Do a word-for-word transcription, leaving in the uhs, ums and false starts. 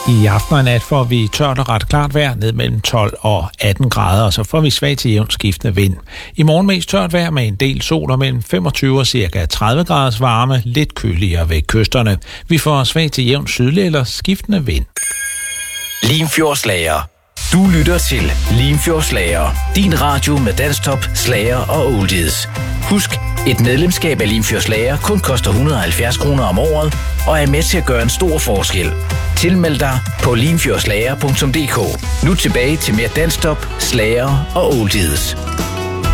I aften og nat får vi tørt og ret klart vejr ned mellem tolv og atten grader, og så får vi svag til jævnt skiftende vind. I morgen mest tørt vejr med en del sol og mellem femogtyve og cirka tredive graders varme, lidt køligere ved kysterne. Vi får svag til jævnt sydlig eller skiftende vind. Limfjordslager. Du lytter til Limfjordslager. Din radio med danstop, slager og oldies. Husk, et medlemskab af Limfjordslager kun koster et hundrede og halvfjerds kroner om året og er med til at gøre en stor forskel. Tilmeld dig på limfjordslager punktum d k. Nu tilbage til mere danstop, slager og oldies.